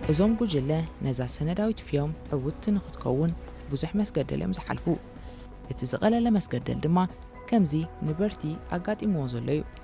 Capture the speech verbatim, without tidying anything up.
እዞም ጉጅለ ነዛ ሰነዳዊት ፍዮም ዕውት ንኽትከውን ብዙሕ መስገደል እዮም ዝሓልፉ እቲ ዝቐለለ መስገደል ድማ ከምዚ ንበርቲ ኣጋጢምዎ ዘሎ እዩ